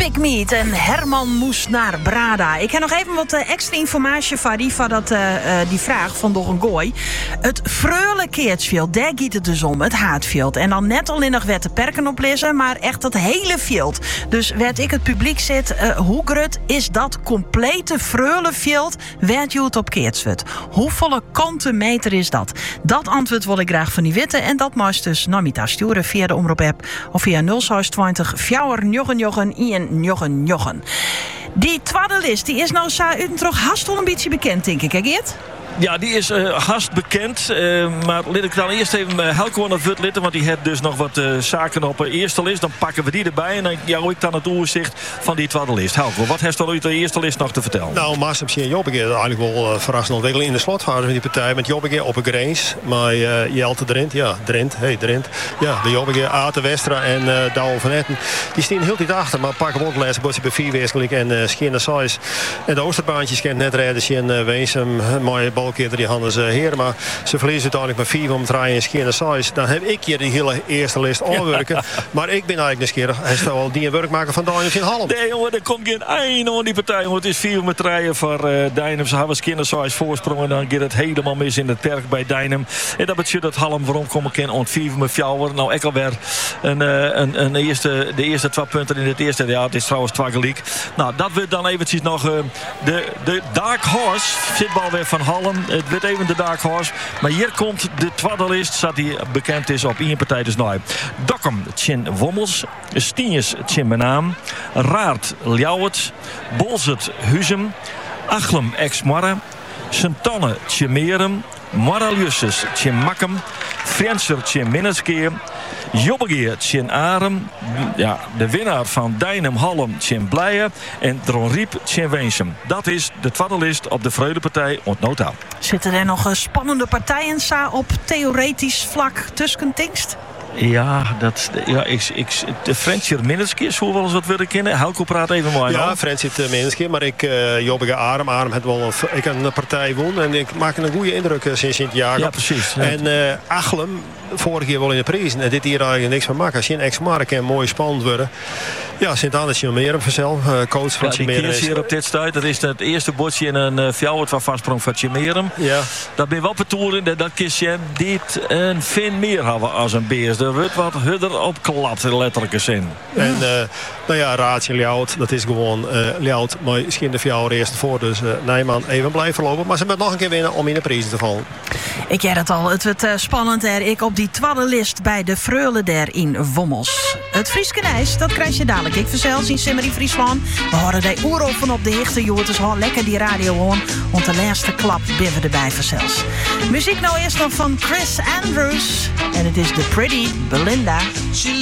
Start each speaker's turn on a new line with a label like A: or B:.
A: Pikmeet en Herman moest naar Brada. Ik heb nog even wat extra informatie van die vraag van Doch een Gooi. Het Freule Keertsveld, daar gaat het dus om, het Haatvield. En dan net al in nog werd de perken oplissen, maar echt dat hele veld. Dus werd ik het publiek zit, hoe grut is dat complete Freuleveld werd je het op Keertsveld? Hoeveel kantenmeter is dat? Dat antwoord wil ik graag van die weten. En dat moest dus Namita sturen via de omroep-app of via 0620 499 Die tweede list die is nou toch haast wel een beetje bekend, denk ik, hè Geert?
B: Ja, die is haast bekend. Maar laat ik dan eerst even Helco aan het woord litten. Want die heeft dus nog wat zaken op de eerste lijst. Dan pakken we die erbij. En dan jou ik dan het overzicht van die tweede lijst. Helco, wat heeft er uit de eerste lijst nog te vertellen?
C: Nou, Maassam en Jobbeke eigenlijk wel verrassend ontwikkelen in de slotfase van die partij. Met Jobbeke op een grens. Maar Jelte Drent. Ja, Drent. Ja, de Jobbeke, Aten Westra en Douwe van Etten. Die staan heel tijd achter. Maar pakken we ook de laatste botje bij 4 wezenlijk. En Schiener Sais. En de Oosterbaantjes kent net redden. Schien Weensum. Mooie balkeer die Hannes Heren. Maar ze verliezen uiteindelijk met 4 om het rijden en Schiener Sais. Dan heb ik hier die hele eerste list aanwerken. Ja. Maar ik ben eigenlijk nieuwsgierig. Hij is al die werk maken van Dynams in Halm.
B: Nee jongen, er komt geen einde aan die partij. Het is 4 met rijden voor Dynams. Ze hebben Schiener Sais voorsprongen. En dan gaat het helemaal mis in het perk bij Dynam. En dat betekent dat Halm waarom komen kan aan 4 met Fjouwer. Nou, ik alweer de eerste 2 punten in het eerste. Ja, het is trouwens 2 gelijk. Nou, dat wordt dan eventjes nog de Dark Horse. Zitbal weer van Halm. Het wordt even de Dark Horse. Maar hier komt de tweede list. Dat die bekend is op 1 partij dus nou. Dokkum, Tjen Wommels. Stienjes, Tjen Menaam. Raart, Ljouwert. Bolzert, Huzem. Achlem, Ex-Marre. Sint-Anne, Tjen Merum. Moraliussus, Tjen Makkem. Frenser, Tjen Minneskeer. Jobbegeer, Tjen Arem. Ja, de winnaar van Dynam Halm, Tjen Blijen. En Dronriep, Tjen Weensum. Dat is de tweede list op de Vreudepartij ontnota.
A: Zitten er nog spannende partijen op theoretisch vlak tussen Tingst?
B: Ja, de Frencher Minneskeer zou wel eens wat willen kennen. Helco praat even mooi.
C: Ja, Frencher Minneskeer, maar ik Jobbeke Arem. Arem had wel een partij won en ik maak een goede indruk sinds Sint-Jacob.
B: Ja, precies. Ja.
C: En Achlem, vorig jaar wel in de prijzen. En dit hier eigenlijk niks van maken. Als je een ex-mark kan mooi spannend worden. Ja, Sint-Anne Tjemerum vanzelf, coach van Tjemerum.
B: Ja, die hier op dit stuit. Dat is het eerste bordje in een fjouwert van vastsprong van Tjemerum. Ja. Dat ben je wel betoeren. Dat kies je dit een fin meer hebben als een beers. Er wordt wat hudder op klad, in letterlijke zin. En
C: nou ja, Raadje Ljout, dat is gewoon Ljout. Maar misschien de fjouwer eerst voor. Dus Nijman even blijven lopen. Maar ze moet nog een keer winnen om in de prijzen te vallen.
A: Ik jij het al. Het wordt spannend er. Ik op die tweede list bij de Freule der in Wommels. Het Frieske ijs, dat krijg je dadelijk. Ik verzels in Simmerie Friesland. We horen de oeroffen op de hichte joh. Dus hoor lekker die radio aan. Want de laatste klap binnen erbij verzels. Muziek nou eerst nog van Chris Andrews. En het is The Pretty Belinda.